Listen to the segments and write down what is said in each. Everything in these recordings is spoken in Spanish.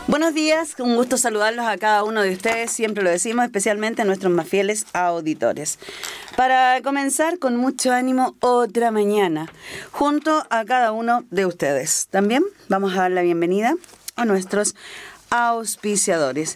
Buenos días, un gusto saludarlos a cada uno de ustedes, siempre lo decimos, especialmente a nuestros más fieles auditores. Para comenzar con mucho ánimo otra mañana, junto a cada uno de ustedes. También vamos a dar la bienvenida a nuestros auspiciadores.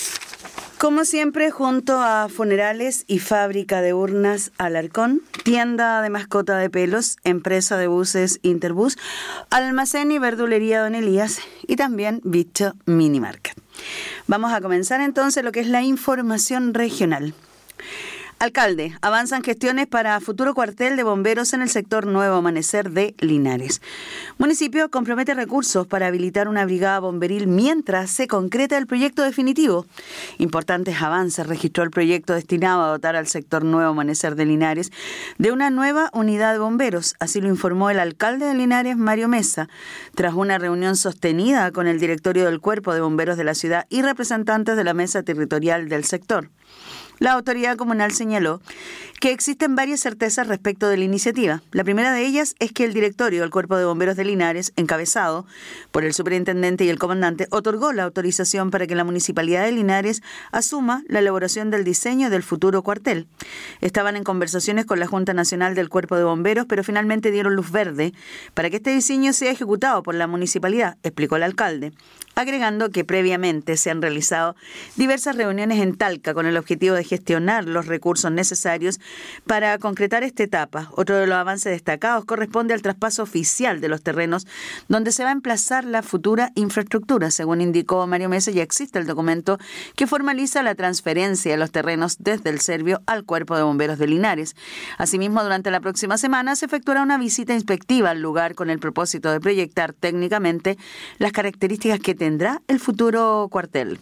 Como siempre, junto a Funerales y Fábrica de Urnas Alarcón, Tienda de Mascota de Pelos, Empresa de Buses Interbus, Almacén y Verdulería Don Elías y también Bicho Mini Market. Vamos a comenzar entonces lo que es la información regional. Alcalde, avanzan gestiones para futuro cuartel de bomberos en el sector Nuevo Amanecer de Linares. Municipio compromete recursos para habilitar una brigada bomberil mientras se concreta el proyecto definitivo. Importantes avances registró el proyecto destinado a dotar al sector Nuevo Amanecer de Linares de una nueva unidad de bomberos. Así lo informó el alcalde de Linares, Mario Mesa, tras una reunión sostenida con el directorio del Cuerpo de Bomberos de la ciudad y representantes de la mesa territorial del sector. La autoridad comunal señaló que existen varias certezas respecto de la iniciativa. La primera de ellas es que el directorio del Cuerpo de Bomberos de Linares, encabezado por el superintendente y el comandante, otorgó la autorización para que la Municipalidad de Linares asuma la elaboración del diseño del futuro cuartel. Estaban en conversaciones con la Junta Nacional del Cuerpo de Bomberos, pero finalmente dieron luz verde para que este diseño sea ejecutado por la Municipalidad, explicó el alcalde, agregando que previamente se han realizado diversas reuniones en Talca con el objetivo de gestionar los recursos necesarios para concretar esta etapa. Otro de los avances destacados corresponde al traspaso oficial de los terrenos donde se va a emplazar la futura infraestructura. Según indicó Mario Mesa, ya existe el documento que formaliza la transferencia de los terrenos desde el Servio al Cuerpo de Bomberos de Linares. Asimismo, durante la próxima semana se efectuará una visita inspectiva al lugar con el propósito de proyectar técnicamente las características que tendrá el futuro cuartel.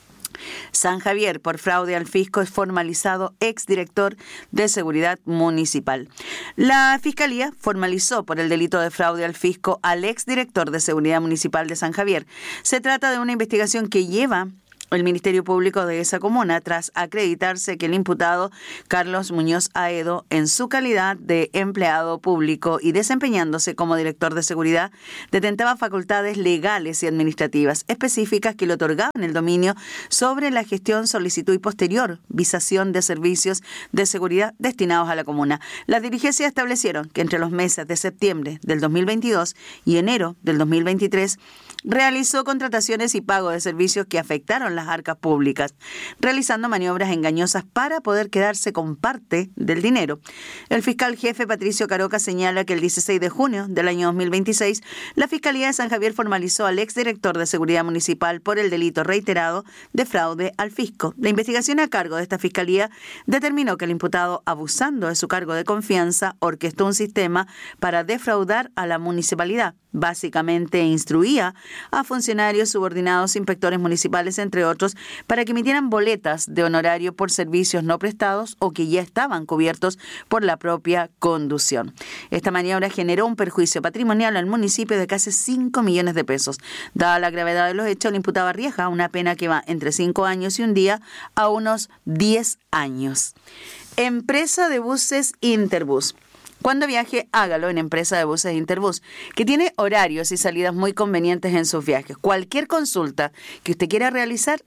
San Javier, por fraude al fisco, es formalizado exdirector de Seguridad Municipal. La Fiscalía formalizó por el delito de fraude al fisco al exdirector de Seguridad Municipal de San Javier. Se trata de una investigación que lleva el Ministerio Público de esa comuna, tras acreditarse que el imputado Carlos Muñoz Aedo, en su calidad de empleado público y desempeñándose como director de seguridad, detentaba facultades legales y administrativas específicas que le otorgaban el dominio sobre la gestión, solicitud y posterior visación de servicios de seguridad destinados a la comuna. Las dirigencias establecieron que entre los meses de septiembre del 2022 y enero del 2023 realizó contrataciones y pago de servicios que afectaron las arcas públicas, realizando maniobras engañosas para poder quedarse con parte del dinero. El fiscal jefe Patricio Caroca señala que el 16 de junio del año 2026, la Fiscalía de San Javier formalizó al exdirector de Seguridad Municipal por el delito reiterado de fraude al fisco. La investigación a cargo de esta Fiscalía determinó que el imputado, abusando de su cargo de confianza, orquestó un sistema para defraudar a la municipalidad. Básicamente instruía a funcionarios subordinados, inspectores municipales, entre otros, para que emitieran boletas de honorario por servicios no prestados o que ya estaban cubiertos por la propia conducción. Esta maniobra generó un perjuicio patrimonial al municipio de casi 5 millones de pesos. Dada la gravedad de los hechos, el imputado arriesga una pena que va entre 5 años y un día a unos 10 años. Empresa de Buses Interbus. Cuando viaje, hágalo en Empresa de Buses Interbus, que tiene horarios y salidas muy convenientes en sus viajes. Cualquier consulta que usted quiera realizar,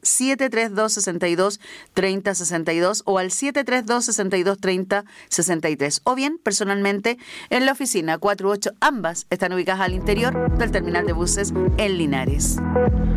732-62-3062 o al 732-62-3063. O bien, personalmente, en la oficina 48. Ambas están ubicadas al interior del terminal de buses en Linares.